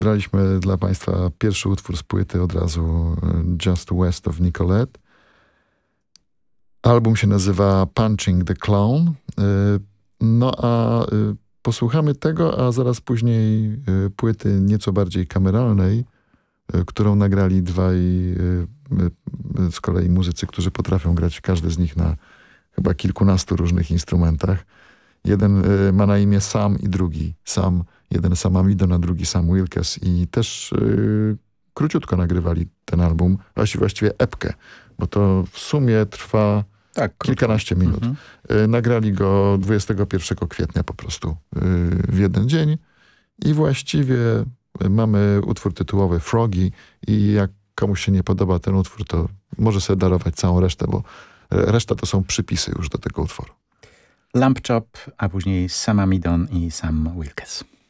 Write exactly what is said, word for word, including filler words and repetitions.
Graliśmy dla Państwa pierwszy utwór z płyty od razu, Just West of Nicolette. Album się nazywa Punching the Clown. No a posłuchamy tego, a zaraz później płyty nieco bardziej kameralnej, którą nagrali dwaj z kolei muzycy, którzy potrafią grać, każdy z nich na chyba kilkunastu różnych instrumentach. Jeden ma na imię Sam i drugi Sam. Jeden Sam Amidon, a drugi Sam Wilkes. I też yy, króciutko nagrywali ten album, właściwie epkę, bo to w sumie trwa tak, kilkanaście minut. Mhm. Yy, nagrali go dwudziestego pierwszego kwietnia po prostu yy, w jeden dzień. I właściwie mamy utwór tytułowy Froggy i jak komuś się nie podoba ten utwór, to może sobie darować całą resztę, bo reszta to są przypisy już do tego utworu. Lamp Chop, a później Sam Amidon i Sam Wilkes.